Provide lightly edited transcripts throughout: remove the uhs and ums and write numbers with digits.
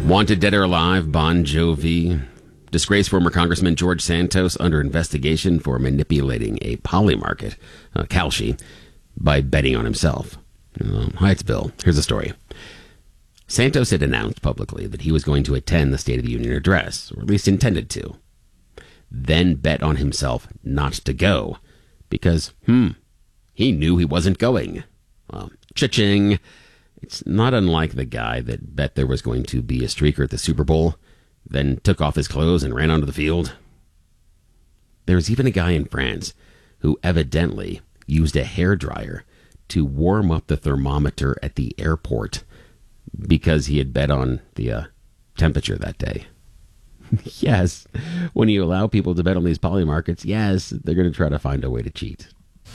Wanted dead or alive, Bon Jovi. Disgraced former Congressman George Santos under investigation for manipulating a Poly market, Kalshi, by betting on himself. Hi, it's Bill. Here's the story. Santos had announced publicly that he was going to attend the State of the Union address, or at least intended to. Then bet on himself not to go, because, he knew he wasn't going. Well, cha-ching. It's not unlike the guy that bet there was going to be a streaker at the Super Bowl, then took off his clothes and ran onto the field. There's even a guy in France who evidently used a hairdryer to warm up the thermometer at the airport because he had bet on the temperature that day. Yes, when you allow people to bet on these Poly markets, yes, they're going to try to find a way to cheat.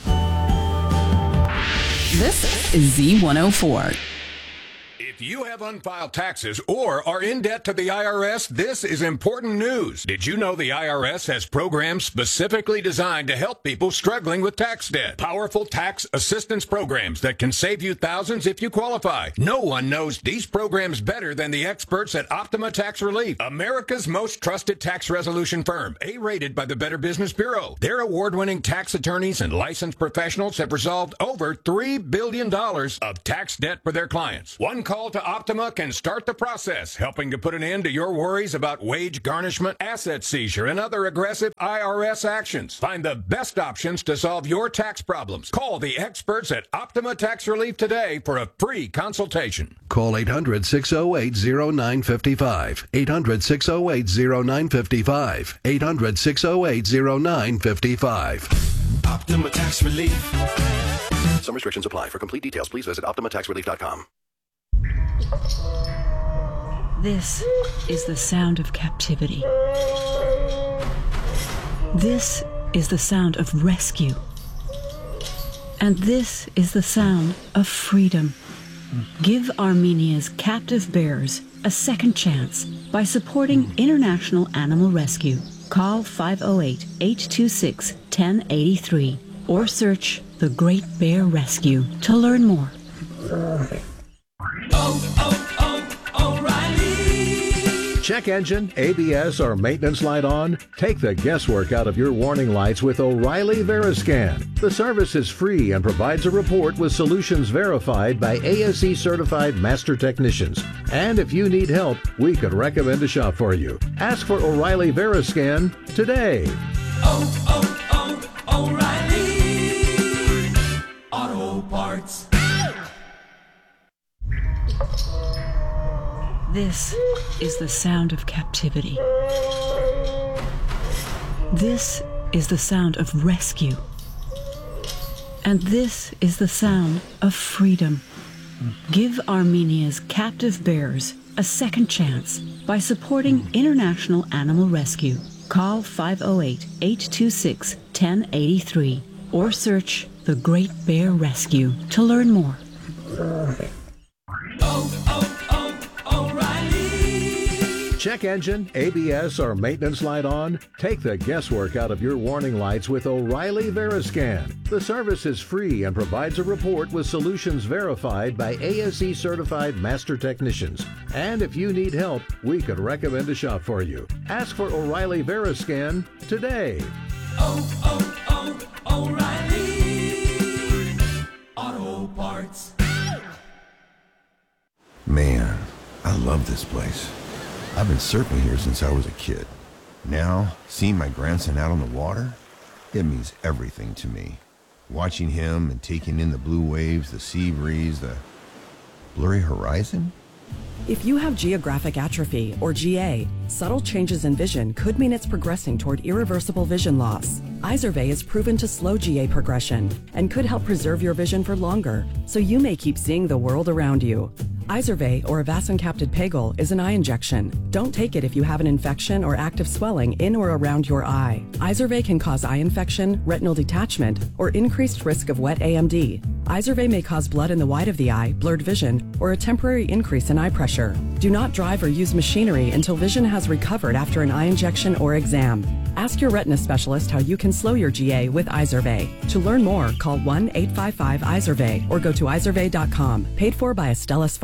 This is Z104. If you have unfiled taxes or are in debt to the IRS, this is important news. Did you know the IRS has programs specifically designed to help people struggling with tax debt? Powerful tax assistance programs that can save you thousands if you qualify. No one knows these programs better than the experts at Optima Tax Relief, America's most trusted tax resolution firm, A-rated by the Better Business Bureau. Their award-winning tax attorneys and licensed professionals have resolved over $3 billion of tax debt for their clients. One call to Optima can start the process, helping to put an end to your worries about wage garnishment, asset seizure, and other aggressive IRS actions. Find the best options to solve your tax problems. Call the experts at Optima Tax Relief today for a free consultation. Call 800-608-0955. 800-608-0955. 800-608-0955. Optima Tax Relief. Some restrictions apply. For complete details, please visit OptimaTaxRelief.com. This is the sound of captivity. This is the sound of rescue. And this is the sound of freedom. Give Armenia's captive bears a second chance by supporting International Animal Rescue. Call 508-826-1083 or search The Great Bear Rescue to learn more. O'Reilly. Check engine, ABS, or maintenance light on? Take the guesswork out of your warning lights with O'Reilly Veriscan. The service is free and provides a report with solutions verified by ASE certified master technicians. And if you need help, we could recommend a shop for you. Ask for O'Reilly Veriscan today. O'Reilly Auto Parts. This is the sound of captivity. This is the sound of rescue. And this is the sound of freedom. Give Armenia's captive bears a second chance by supporting International Animal Rescue. Call 508-826-1083 or search The Great Bear Rescue to learn more. Check engine, ABS, or maintenance light on? Take the guesswork out of your warning lights with O'Reilly Veriscan. The service is free and provides a report with solutions verified by ASE certified master technicians. And if you need help, we could recommend a shop for you. Ask for O'Reilly Veriscan today. O'Reilly Auto Parts. Man, I love this place. I've been surfing here since I was a kid. Now, seeing my grandson out on the water, it means everything to me. Watching him and taking in the blue waves, the sea breeze, the blurry horizon. If you have geographic atrophy, or GA, subtle changes in vision could mean it's progressing toward irreversible vision loss. Izervay is proven to slow GA progression and could help preserve your vision for longer, so you may keep seeing the world around you. Izervay, or avacincaptad pegol, is an eye injection. Don't take it if you have an infection or active swelling in or around your eye. Izervay can cause eye infection, retinal detachment, or increased risk of wet AMD. Izervay may cause blood in the white of the eye, blurred vision, or a temporary increase in eye pressure. Do not drive or use machinery until vision has recovered after an eye injection or exam. Ask your retina specialist how you can slow your GA with Izervay. To learn more, call 1-855-IZERVAY or go to izervay.com. Paid for by Astellas Pharma.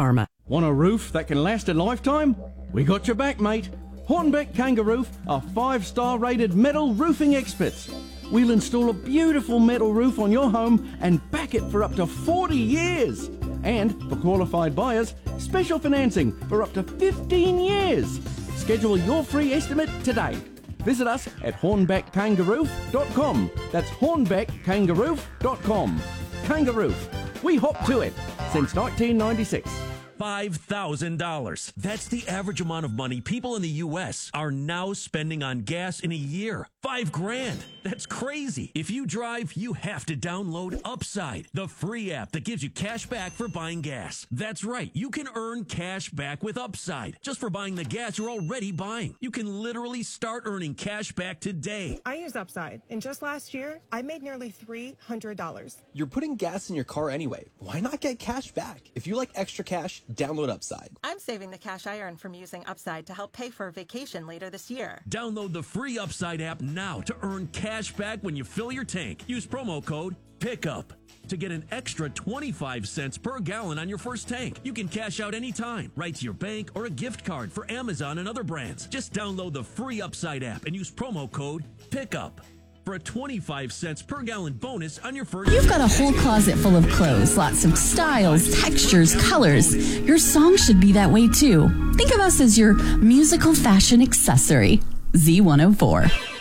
Want a roof that can last a lifetime? We got your back, mate. Hornbeck Kangaroof are 5-star rated metal roofing experts. We'll install a beautiful metal roof on your home and back it for up to 40 years. And for qualified buyers, special financing for up to 15 years. Schedule your free estimate today. Visit us at hornbeckkangaroof.com. That's hornbeckkangaroof.com. Kangaroof. We hop to it since 1996. $5,000. That's the average amount of money people in the U.S. are now spending on gas in a year. $5,000. That's crazy. If you drive, you have to download Upside, the free app that gives you cash back for buying gas. That's right. You can earn cash back with Upside just for buying the gas you're already buying. You can literally start earning cash back today. I use Upside, and just last year, I made nearly $300. You're putting gas in your car anyway. Why not get cash back? If you like extra cash, download Upside. I'm saving the cash I earn from using Upside to help pay for a vacation later this year. Download the free Upside app now to earn cash back when you fill your tank. Use promo code PICKUP to get an extra 25 cents per gallon on your first tank. You can cash out anytime, right to your bank or a gift card for Amazon and other brands. Just download the free Upside app and use promo code PICKUP for a 25 cents per gallon bonus on your first. You've got a whole closet full of clothes, lots of styles, textures, colors. Your song should be that way too. Think of us as your musical fashion accessory. Z104.